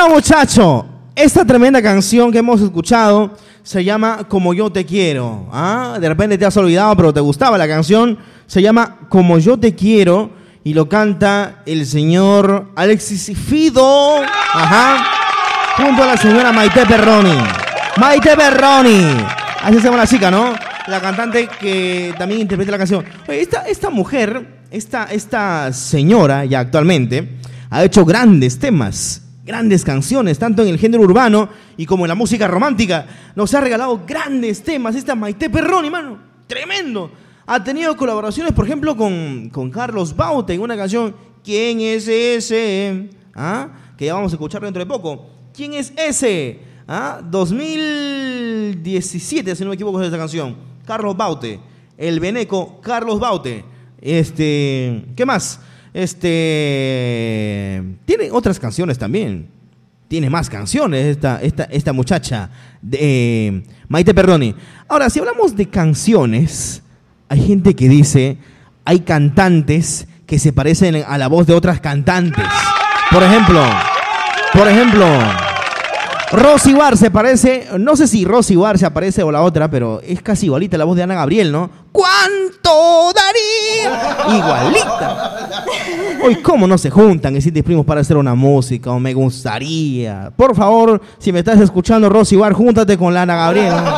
Bueno, muchacho, esta tremenda canción que hemos escuchado se llama Como Yo Te Quiero. ¿Ah? De repente te has olvidado, pero te gustaba la canción. Se llama Como Yo Te Quiero y lo canta el señor Alexis Fido. Ajá. Junto a la señora Maite Perroni. Maite Perroni. Así se llama la chica, ¿no? La cantante que también interpreta la canción. Oye, esta mujer, esta señora ya actualmente, ha hecho grandes temas, grandes canciones, tanto en el género urbano y como en la música romántica. Nos ha regalado grandes temas esta Maite Perroni, mano. Tremendo. Ha tenido colaboraciones, por ejemplo, con Carlos Baute en una canción, ¿Quién es ese? ¿Ah? Que ya vamos a escuchar dentro de poco. ¿Quién es ese? ¿Ah? 2017, si no me equivoco, es esta canción. Carlos Baute, el veneco Carlos Baute. ¿Qué más? Tiene otras canciones también. Tiene más canciones esta muchacha de Maite Perroni. Ahora, si hablamos de canciones, hay gente que dice, hay cantantes que se parecen a la voz de otras cantantes. Por ejemplo, Rosy Bar se parece, no sé si Rosy Bar se aparece o la otra, pero es casi igualita la voz de Ana Gabriel, ¿no? ¿Cuánto daría? Igualita. Hoy, ¿cómo no se juntan y primos para hacer una música? O me gustaría. Por favor, si me estás escuchando, Rosy Bar, júntate con la Ana Gabriel, ¿no?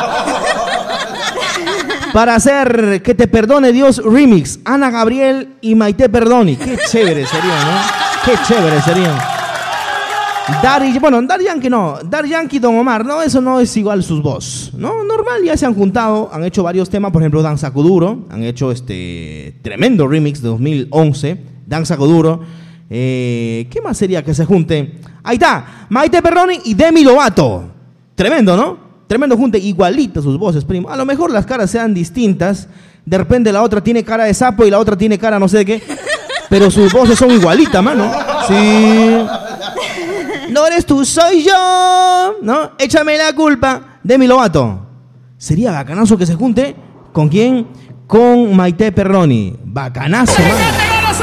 Para hacer Que Te Perdone Dios remix, Ana Gabriel y Maite Perroni. Qué chévere sería, ¿no? Qué chévere sería. Daddy Yankee no, Daddy Yankee, Don Omar, no, eso no es igual sus voz, ¿no? Normal, ya se han juntado, han hecho varios temas, por ejemplo, Danza Kuduro, han hecho tremendo remix de 2011, Danza Kuduro. ¿Qué más sería que se junte? Ahí está, Maite Perroni y Demi Lovato. Tremendo, ¿no? Tremendo junte, igualitas sus voces, primo. A lo mejor las caras sean distintas, de repente la otra tiene cara de sapo y la otra tiene cara no sé de qué, pero sus voces son igualitas, mano. Sí. No eres tú, soy yo, ¿no? Échame la culpa. Demi Lovato. Sería bacanazo que se junte. ¿Con quién? Con Maite Perroni. Bacanazo, man.